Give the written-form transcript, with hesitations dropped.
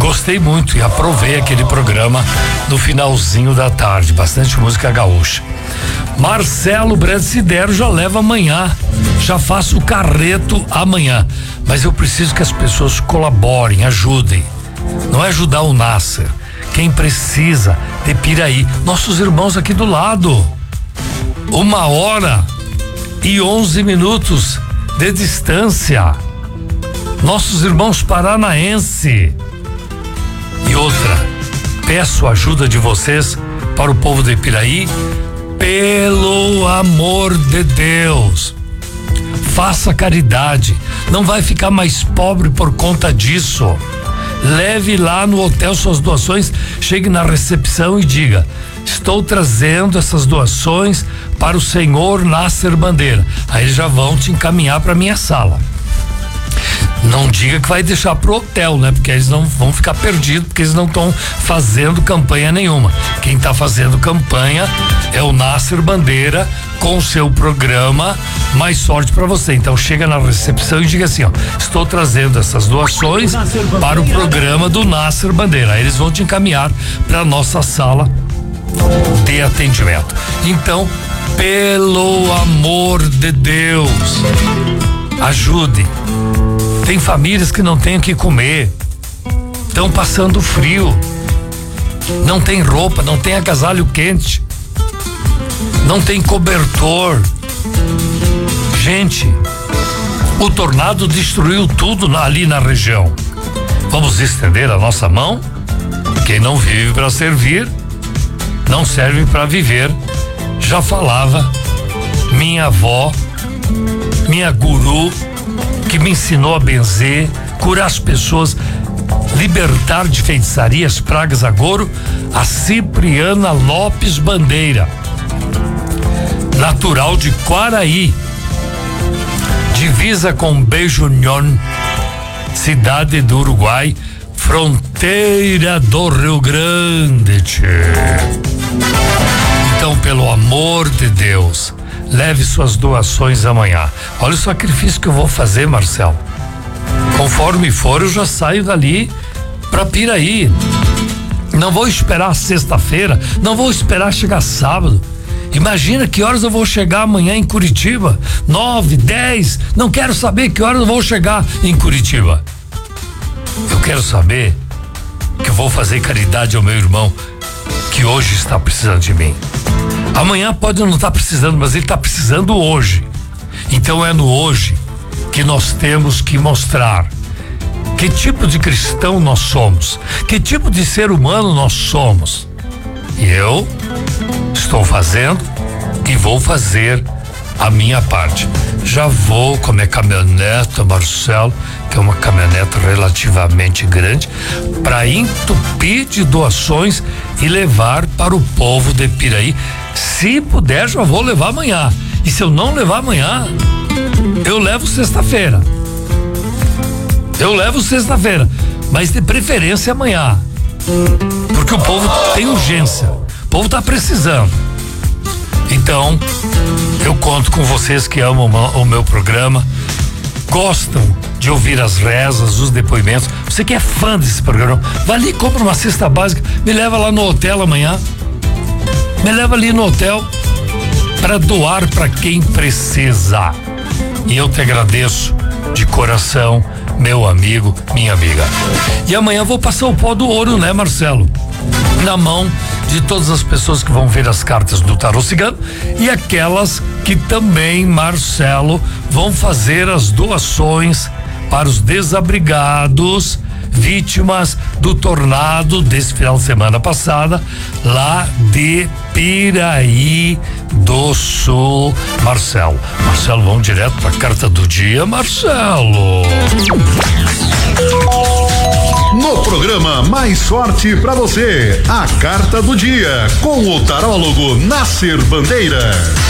Gostei muito e aprovei aquele programa no finalzinho da tarde, bastante música gaúcha. Marcelo Brandsidero já leva amanhã, já faço o carreto amanhã, mas eu preciso que as pessoas colaborem, ajudem. Não é ajudar o Nasser, quem precisa de Piraí, nossos irmãos aqui do lado, 1h11 de distância, nossos irmãos paranaense. E outra, peço a ajuda de vocês para o povo de Piraí, pelo amor de Deus, faça caridade, não vai ficar mais pobre por conta disso. Leve lá no hotel suas doações, chegue na recepção e diga: estou trazendo essas doações para o senhor Nasser Bandeira. Aí eles já vão te encaminhar para minha sala. Não diga que vai deixar pro hotel, né? Porque eles não vão ficar perdidos, porque eles não estão fazendo campanha nenhuma. Quem está fazendo campanha é o Nasser Bandeira com o seu programa Mais Sorte para Você. Então chega na recepção e diga assim, ó: estou trazendo essas doações para o programa do Nasser Bandeira. Aí eles vão te encaminhar para nossa sala de atendimento. Então, pelo amor de Deus, ajude. Tem famílias que não têm o que comer, estão passando frio, não tem roupa, não tem agasalho quente, não tem cobertor. Gente, o tornado destruiu tudo ali na região. Vamos estender a nossa mão? Quem não vive para servir, não serve para viver. Já falava minha avó, minha guru, que me ensinou a benzer, curar as pessoas, libertar de feitiçarias, pragas, agouro, a Cipriana Lopes Bandeira, natural de Quaraí, divisa com Beijunion, cidade do Uruguai, fronteira do Rio Grande. Então, pelo amor de Deus, leve suas doações amanhã. Olha o sacrifício que eu vou fazer, Marcelo. Conforme for, eu já saio dali para Piraí. Não vou esperar sexta-feira, não vou esperar chegar sábado. Imagina que horas eu vou chegar amanhã em Curitiba. 9, 10, não quero saber que horas eu vou chegar em Curitiba. Eu quero saber que eu vou fazer caridade ao meu irmão que hoje está precisando de mim. Amanhã pode não estar precisando, mas ele está precisando hoje. Então é no hoje que nós temos que mostrar que tipo de cristão nós somos, que tipo de ser humano nós somos. E eu estou fazendo e vou fazer a minha parte. Já vou com a minha caminhoneta, Marcelo, que é uma caminhoneta relativamente grande, para entupir de doações e levar para o povo de Piraí. Se puder, já vou levar amanhã. E se eu não levar amanhã, eu levo sexta-feira. Mas de preferência amanhã. Porque o povo tem urgência. O povo está precisando. Então, eu conto com vocês que amam o meu programa, gostam de ouvir as rezas, os depoimentos. Você que é fã desse programa, vai ali, compra uma cesta básica, me leva lá no hotel amanhã. Me leva ali no hotel para doar para quem precisa. E eu te agradeço de coração, meu amigo, minha amiga. E amanhã vou passar o pó do ouro, né, Marcelo? Na mão de todas as pessoas que vão ver as cartas do Tarô Cigano e aquelas que também, Marcelo, vão fazer as doações para os desabrigados, vítimas do tornado desse final de semana passada, lá de Piraí do Sul. Marcelo, vamos direto para a carta do dia, Marcelo. No programa Mais Sorte para Você, a carta do dia com o tarólogo Nasser Bandeira.